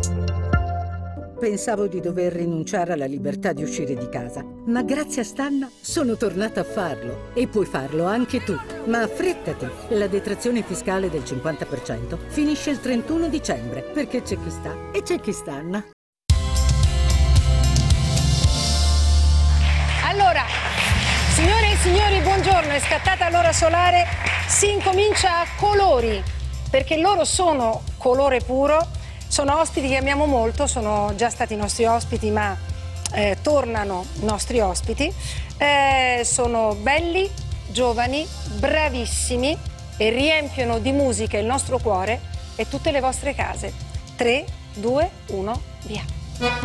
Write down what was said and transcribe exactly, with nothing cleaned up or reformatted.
Pensavo di dover rinunciare alla libertà di uscire di casa, ma grazie a Stanna sono tornata a farlo. E puoi farlo anche tu. Ma affrettati, la detrazione fiscale del cinquanta per cento finisce il trentuno dicembre, perché c'è chi sta e c'è chi Stanna. Allora, signore e signori, buongiorno, è scattata l'ora solare, si incomincia a colori, perché loro sono colore puro. Sono ospiti che amiamo molto, sono già stati nostri ospiti, ma eh, tornano nostri ospiti. Eh, sono belli, giovani, bravissimi e riempiono di musica il nostro cuore e tutte le vostre case. tre, due, uno, via.